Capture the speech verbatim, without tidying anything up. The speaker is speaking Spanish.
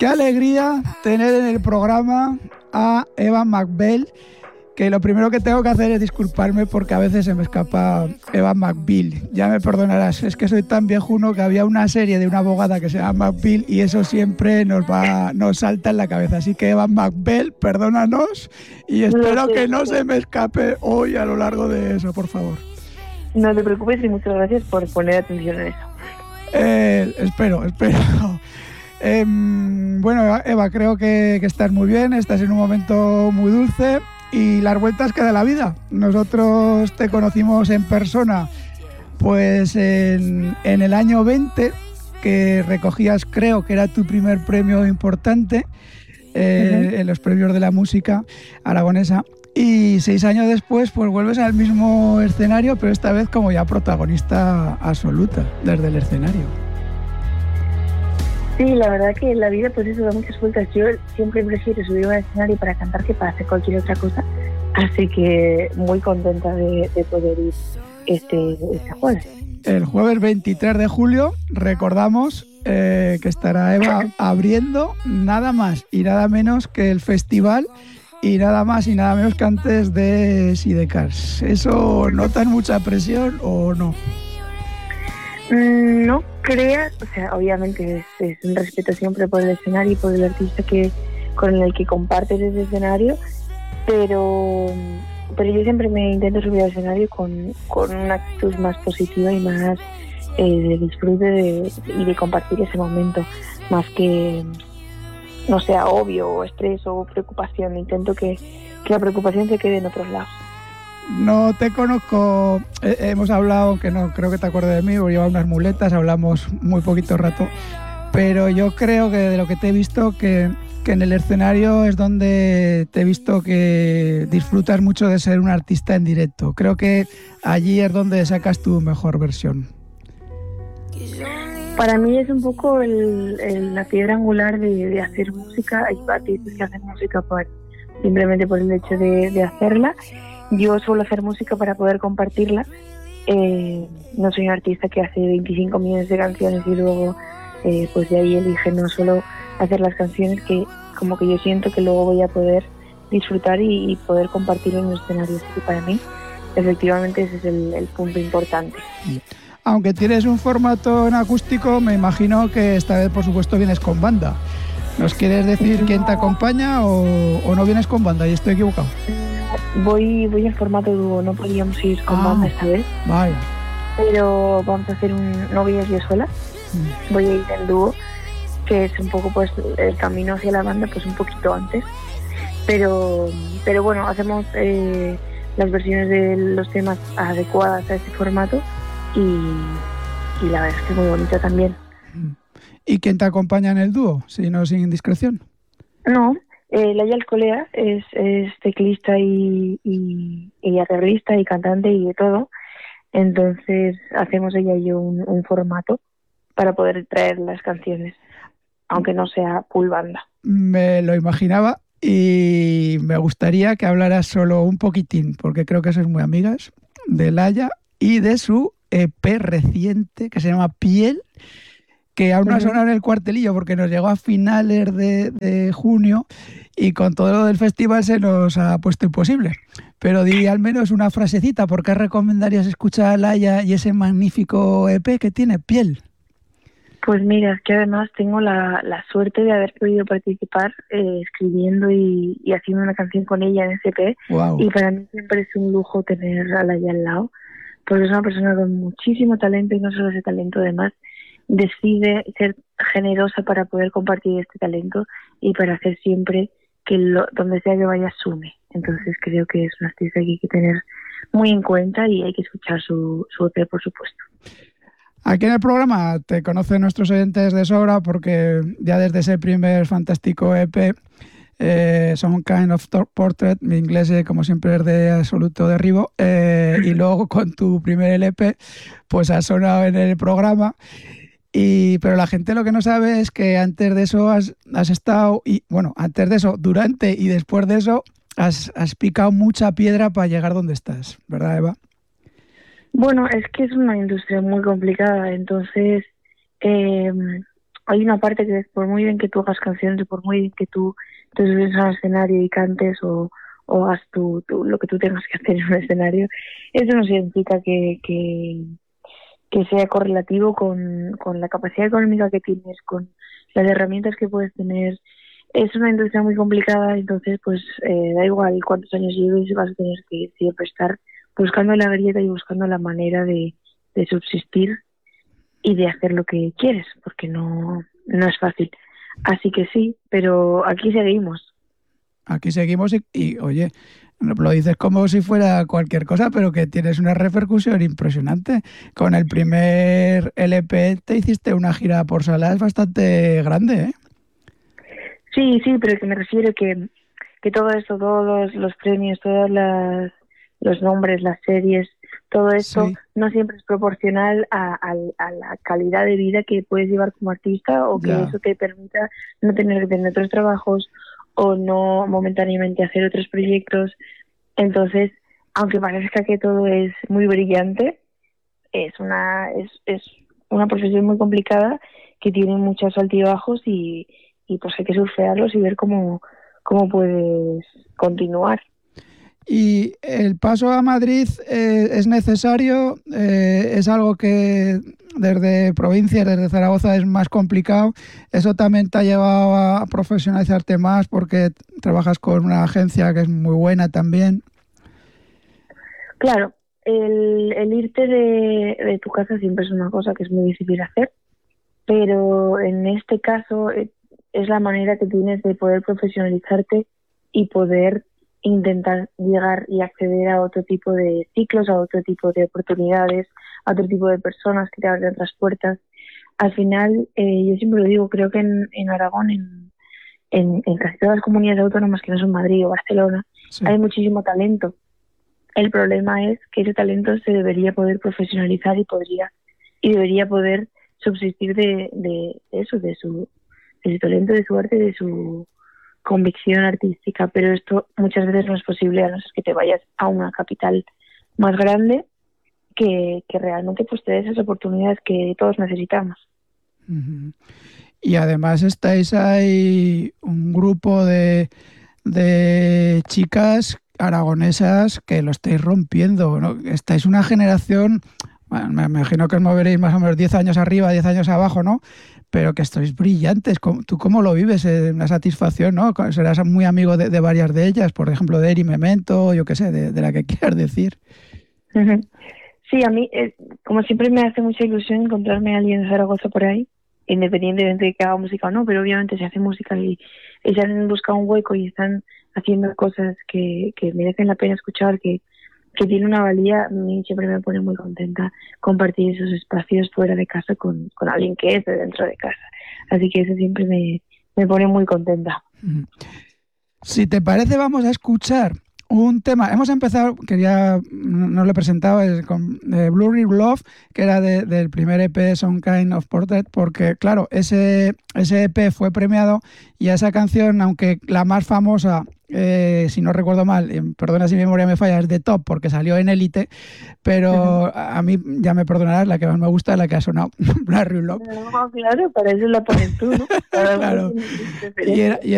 Qué alegría tener en el programa a Eva McBell, que lo primero que tengo que hacer es disculparme porque a veces se me escapa Eva McBeal. Ya me perdonarás, es que soy tan viejuno que había una serie de una abogada que se llama McBeal y eso siempre nos va, nos salta en la cabeza. Así que Eva McBell, perdónanos y espero que no se me escape hoy a lo largo de eso, por favor. No te preocupes y muchas gracias por poner atención en eso. Eh, espero, espero. Eh, bueno, Eva, creo que, que estás muy bien, estás en un momento muy dulce y las vueltas que da la vida. Nosotros te conocimos en persona pues en, en el año veinte, que recogías, creo que era tu primer premio importante eh, uh-huh. en los premios de la música aragonesa. Y seis años después pues vuelves al mismo escenario, pero esta vez como ya protagonista absoluta desde el escenario. Sí, la verdad que la vida pues eso da muchas vueltas. Yo siempre prefiero subir al escenario para cantar que para hacer cualquier otra cosa. Así que muy contenta de, de poder ir este, este jueves. El jueves veintitrés de julio, recordamos eh, que estará Eva abriendo nada más y nada menos que el festival y nada más y nada menos que antes de Sidecars. ¿Eso notas mucha presión o no? No creas, o sea, obviamente es, es un respeto siempre por el escenario y por el artista que con el que compartes ese escenario, pero, pero yo siempre me intento subir al escenario con, con una actitud más positiva y más eh, de disfrute de, y de compartir ese momento, más que no sea obvio o estrés o preocupación. Intento que, que la preocupación se quede en otros lados. No te conozco, eh, hemos hablado, que no creo que te acuerdes de mí, porque llevo unas muletas, hablamos muy poquito rato, pero yo creo que de lo que te he visto, que, que en el escenario es donde te he visto que disfrutas mucho de ser un artista en directo. Creo que allí es donde sacas tu mejor versión. Para mí es un poco el, el, la piedra angular de, de hacer música. Hay artistas que hacen música por, simplemente por el hecho de, de hacerla. Yo suelo hacer música para poder compartirla. Eh, no soy un artista que hace veinticinco millones de canciones y luego eh, pues de ahí elige no solo hacer las canciones que como que yo siento que luego voy a poder disfrutar y, y poder compartir en un escenario. Así que para mí efectivamente ese es el, el punto importante. Aunque tienes un formato en acústico, me imagino que esta vez por supuesto vienes con banda. ¿Nos quieres decir no. quién te acompaña o, o no vienes con banda y estoy equivocado? Voy voy en formato dúo, no podíamos ir con ah, banda esta vez. Vaya. Pero vamos a hacer un... No voy a ir yo sola, mm. voy a ir en dúo, que es un poco pues el camino hacia la banda pues un poquito antes. Pero pero bueno, hacemos eh, las versiones de los temas adecuadas a ese formato y, y la verdad es que es muy bonita también. ¿Y quién te acompaña en el dúo, si no sin indiscreción? No, eh, Laia Alcolea es, es teclista y, y, y arreglista y cantante y de todo. Entonces hacemos ella y yo un, un formato para poder traer las canciones, aunque no sea full banda. Me lo imaginaba y me gustaría que hablaras solo un poquitín, porque creo que sois muy amigas, de Laia y de su E P reciente que se llama Piel, que aún no ha sonado en el cuartelillo porque nos llegó a finales de, de junio y con todo lo del festival se nos ha puesto imposible. Pero di al menos una frasecita, ¿por qué recomendarías escuchar a Laia y ese magnífico E P que tiene, Piel? Pues mira, es que además tengo la, la suerte de haber podido participar eh, escribiendo y, y haciendo una canción con ella en ese E P. Wow. Y para mí siempre es un lujo tener a Laia al lado, porque es una persona con muchísimo talento y no solo ese talento, además decide ser generosa para poder compartir este talento y para hacer siempre que lo, donde sea que vaya sume. Entonces creo que es una artista que hay que tener muy en cuenta y hay que escuchar su, su E P, por supuesto. Aquí en el programa te conocen nuestros oyentes de sobra porque ya desde ese primer fantástico E P, eh, Some Kind of Portrait, mi inglés eh, como siempre es de absoluto derribo, eh, y luego con tu primer L P pues has sonado en el programa. Y, pero la gente lo que no sabe es que antes de eso has, has estado, y bueno, antes de eso, durante y después de eso, has, has picado mucha piedra para llegar donde estás, ¿verdad, Eva? Bueno, es que es una industria muy complicada, entonces eh, hay una parte que por muy bien que tú hagas canciones, y por muy bien que tú te subes al escenario y cantes o, o hagas tu, tu, lo que tú tengas que hacer en un escenario, eso no significa que, que, que sea correlativo con, con la capacidad económica que tienes, con las herramientas que puedes tener. Es una industria muy complicada, entonces pues eh, da igual cuántos años lleves, vas a tener que siempre estar buscando la grieta y buscando la manera de, de subsistir y de hacer lo que quieres, porque no, no es fácil. Así que sí, pero aquí seguimos. Aquí seguimos y, y, oye, lo dices como si fuera cualquier cosa, pero que tienes una repercusión impresionante. Con el primer L P te hiciste una gira por salas bastante grande, ¿eh? Sí, sí, pero que me refiero que, que todo esto, todos los, los premios, todos las, los nombres, las series, todo esto Sí, no siempre es proporcional a, a, a la calidad de vida que puedes llevar como artista o que ya. eso te permita no tener que tener otros trabajos o no momentáneamente hacer otros proyectos. Entonces, aunque parezca que todo es muy brillante, es una es, es una profesión muy complicada que tiene muchos altibajos y, y pues hay que surfearlos y ver cómo, cómo puedes continuar. Y el paso a Madrid eh, es necesario, eh, es algo que desde provincias, desde Zaragoza es más complicado. Eso también te ha llevado a profesionalizarte más porque trabajas con una agencia que es muy buena también. Claro, el, el irte de, de tu casa siempre es una cosa que es muy difícil hacer, pero en este caso eh, es la manera que tienes de poder profesionalizarte y poder intentar llegar y acceder a otro tipo de ciclos, a otro tipo de oportunidades, a otro tipo de personas que te abren otras puertas. Al final, eh, yo siempre lo digo, creo que en, en Aragón, en, en, en casi todas las comunidades autónomas que no son Madrid o Barcelona, Sí. hay muchísimo talento. El problema es que ese talento se debería poder profesionalizar y podría y debería poder subsistir de, de eso, de su, de su talento, de su arte, de su convicción artística. Pero esto muchas veces no es posible a no ser que te vayas a una capital más grande que, que realmente pues te dé esas oportunidades que todos necesitamos. Uh-huh. Y además estáis ahí un grupo de, de chicas aragonesas que lo estáis rompiendo, ¿no? Estáis una generación, bueno, me imagino que os moveréis más o menos diez años arriba, diez años abajo, ¿no? Pero que estáis brillantes. ¿Tú cómo lo vives? Eh, una satisfacción, ¿no? Serás muy amigo de, de varias de ellas, por ejemplo, de Eri Memento, yo qué sé, de, de la que quieras decir. Uh-huh. Sí, a mí, eh, como siempre, me hace mucha ilusión encontrarme a alguien de Zaragoza por ahí, independientemente de que haga música o no, pero obviamente si hace música y ellas han buscado un hueco y están haciendo cosas que, que merecen la pena escuchar, que, que tiene una valía, a mí siempre me pone muy contenta compartir esos espacios fuera de casa con, con alguien que es de dentro de casa. Así que eso siempre me, me pone muy contenta. Si te parece, vamos a escuchar un tema. Hemos empezado, quería, no lo he presentado, es con eh, Blurry Love, que era de, del primer E P Some Kind of Portrait, porque claro, ese, ese E P fue premiado y a esa canción, aunque la más famosa, eh, si no recuerdo mal, eh, perdona si mi memoria me falla, es de Top, porque salió en Élite, pero uh-huh. a, a mí, ya me perdonarás, la que más me gusta es la que ha sonado, Blurry Love. No, claro, para eso la pones tú, ¿no? Para claro. Y era, y